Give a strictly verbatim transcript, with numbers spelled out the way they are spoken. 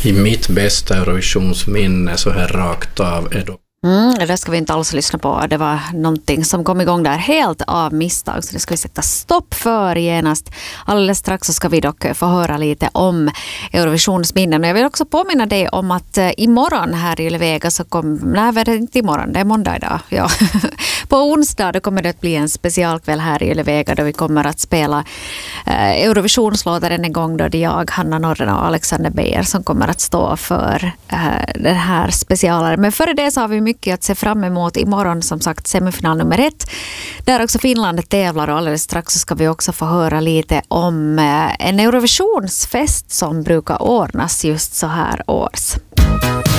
I mitt bästa Eurovisionsminne så här rakt av är då Mm, det där ska vi inte alls lyssna på. Det var någonting som kom igång där helt av misstag, så det ska vi sätta stopp för genast. Alldeles strax så ska vi dock få höra lite om Eurovisionsminnen. Och jag vill också påminna dig om att eh, imorgon här i Ylevega så kom, nej det är inte imorgon, det är måndag idag. Ja. På onsdag då kommer det att bli en specialkväll här i Ylevega då vi kommer att spela eh, Eurovisionslåtar en gång då det är jag, Hanna Norren och Alexander Beijer som kommer att stå för eh, den här specialaren. Men före det så har vi mycket att se fram emot. Imorgon som sagt semifinal nummer ett. Där också Finland tävlar och alldeles strax så ska vi också få höra lite om en Eurovisionsfest som brukar ordnas just så här års.